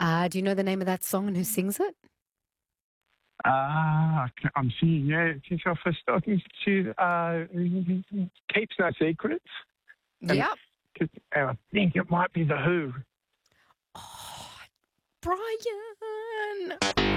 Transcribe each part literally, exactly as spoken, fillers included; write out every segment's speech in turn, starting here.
Uh, do you know the name of that song and who sings it? Ah, I'm seeing, yeah, since I first started to, uh, Keeps No Secrets. And, Yep. and I think it might be The Who. Oh, Brian.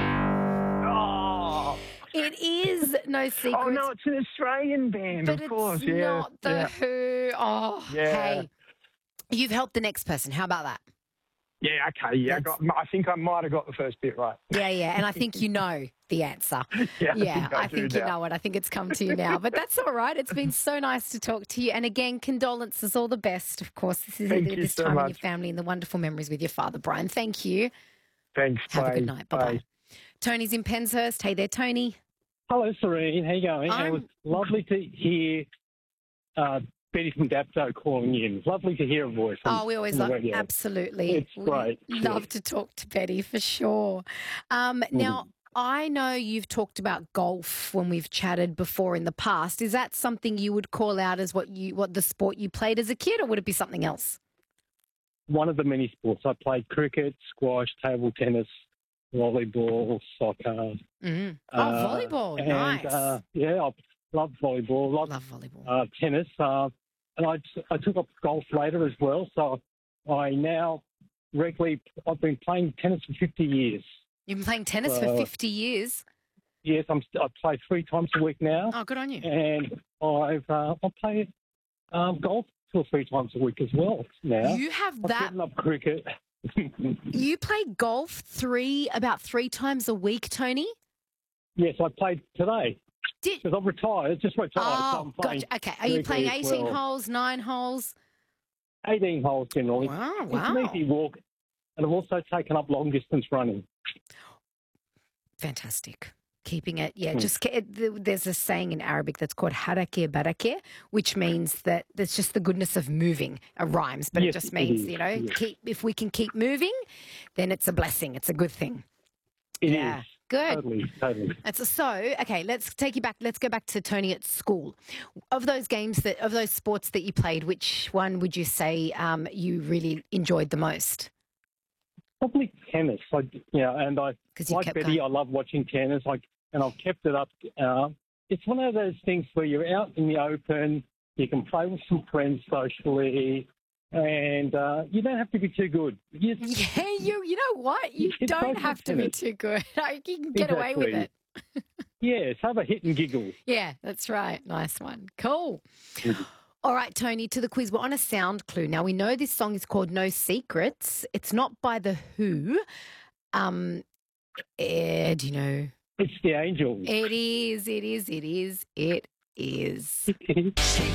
Oh, It is No Secrets. oh no, it's an Australian band, but of course. it's Yeah, not The yeah, Who. Oh, yeah. hey. You've helped the next person. How about that? Yeah, okay, yeah. I, got, I think I might have got the first bit right. Yeah, yeah. And I think you know the answer. Yeah, I yeah, think I I do think you now. know it. I think it's come to you now. But that's all right. It's been so nice to talk to you. And again, condolences, all the best. Of course, this is Thank this you so time in your much. family and the wonderful memories with your father, Brian. Thank you. Thanks, Have bye. a good night. Bye-bye. Tony's in Penshurst. Hey there, Tony. Hello, Serene. How you going? I'm- It was lovely to hear uh, Betty from Dapto calling in. Lovely to hear a voice. On, Oh, we always on the love, radio. absolutely. It's We great. Love Yeah. to talk to Betty for sure. Um, now, I know you've talked about golf when we've chatted before in the past. Is that something you would call out as what you what the sport you played as a kid, or would it be something else? One of the many sports. I played cricket, squash, table tennis, volleyball, soccer. Mm. Oh, uh, volleyball, and, nice. Uh, yeah, I love volleyball. Love, Love volleyball. uh, tennis. Uh, and I, I took up golf later as well. So I now regularly, I've been playing tennis for fifty years. You've been playing tennis for uh, fifty years. Yes, I'm, I play three times a week now. Oh, good on you. And I've uh, I play um, golf two or three times a week as well now. You have I've that. given up cricket. You play golf three about three times a week, Tony? Yes, I played today Did because I'm retired. Just retired. so Oh, I'm playing gotcha. Okay. Are you playing cricket as eighteen well. holes, nine holes? eighteen holes generally. Wow, It's wow. an easy walk. And I've also taken up long distance running. Fantastic. Keeping it, yeah. Hmm. Just ke- it, th- there's a saying in Arabic that's called harake barake, which means that that's just the goodness of moving. It rhymes, but it Yes, just it means is. you know, Yes. keep if we can keep moving, then it's a blessing. It's a good thing. It is. yeah, good. Totally, totally. That's so okay. Let's take you back. Let's go back to Tony at school. Of those games that, of those sports that you played, which one would you say um, you really enjoyed the most? Probably tennis. I, yeah, and I 'Cause you like kept Betty. going. I love watching tennis. Like, and I've kept it up. Uh, it's one of those things where you're out in the open. You can play with some friends socially, and uh, you don't have to be too good. You, Yeah, you. You know what? You It's don't both have to be tennis. too good. You can get away with it. Exactly. Yes, have a hit and giggle. Yeah, that's right. Nice one. Cool. All right, Tony, to the quiz. We're on a sound clue. Now, we know this song is called No Secrets. It's not by The Who. Um, eh, do you know? It's the Angels. It is, it is, it is, it is. It is.